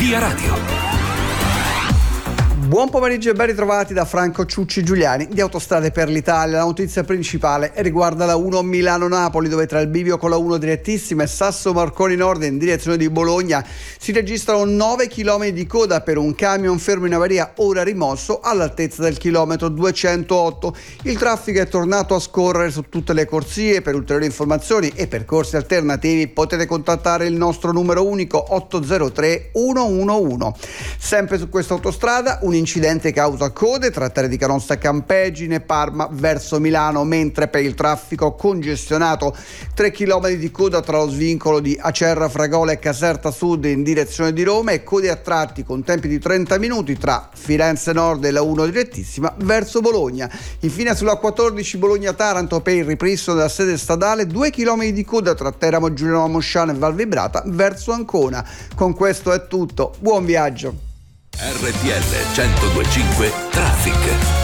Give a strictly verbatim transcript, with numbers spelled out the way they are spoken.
Via Radio. Buon pomeriggio e ben ritrovati da Franco Ciucci Giuliani di Autostrade per l'Italia. La notizia principale riguarda la uno Milano-Napoli, dove tra il bivio con la uno direttissima e Sasso Marconi Nord in direzione di Bologna si registrano nove chilometri di coda per un camion fermo in avaria ora rimosso all'altezza del chilometro duecentootto. Il traffico è tornato a scorrere su tutte le corsie. Per ulteriori informazioni e percorsi alternativi potete contattare il nostro numero unico otto zero tre uno uno uno. Sempre su questa autostrada un incidente causa code tra Terre di Canossa Campegine e Parma verso Milano, mentre per il traffico congestionato tre chilometri di coda tra lo svincolo di Acerra Fragola e Caserta Sud in direzione di Roma e code a tratti con tempi di trenta minuti tra Firenze Nord e la uno direttissima verso Bologna. Infine sulla quattordici Bologna-Taranto per il ripristino della sede stradale due chilometri di coda tra Teramo Giuliano Mosciano e Val Vibrata verso Ancona. Con questo è tutto, buon viaggio. R T L centodue e cinque Traffic.